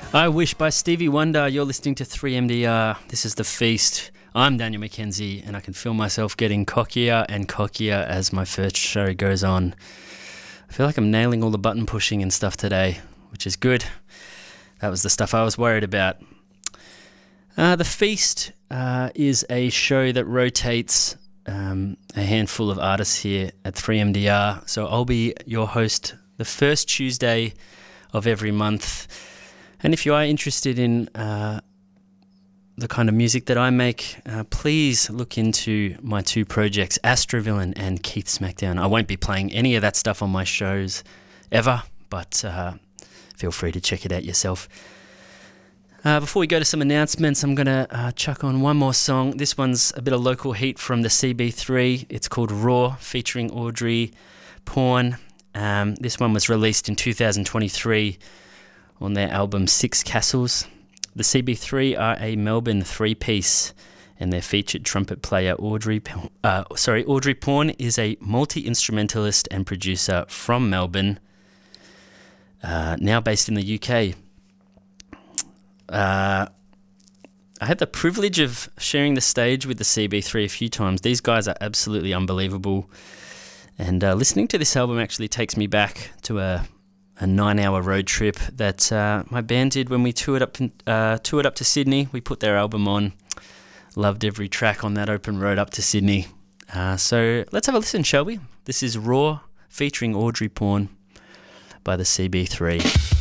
I Wish by Stevie Wonder. You're listening to 3MDR. This is The Feast. I'm Daniel McKenzie, and I can feel myself getting cockier and cockier as my first show goes on. I feel like I'm nailing all the button pushing and stuff today, which is good. That was the stuff I was worried about. The Feast is a show that rotates a handful of artists here at 3MDR. So I'll be your host the first Tuesday of every month. And if you are interested in the kind of music that I make, please look into my two projects, Astrovillain and Keith Smackdown. I won't be playing any of that stuff on my shows ever, but feel free to check it out yourself. Before we go to some announcements, I'm going to chuck on one more song. This one's a bit of local heat from the CB3. It's called Raw, featuring Audrey Porn. This one was released in 2023 on their album Six Castles. The CB3 are a Melbourne three-piece, and their featured trumpet player Audrey Porn is a multi-instrumentalist and producer from Melbourne, now based in the UK. I had the privilege of sharing the stage with the CB3 a few times. These guys are absolutely unbelievable, and listening to this album actually takes me back to a 9-hour road trip that my band did when we toured up to Sydney. We put their album on. Loved every track on that open road up to Sydney. So let's have a listen, shall we? This is Raw, featuring Audrey Porn by the CB3.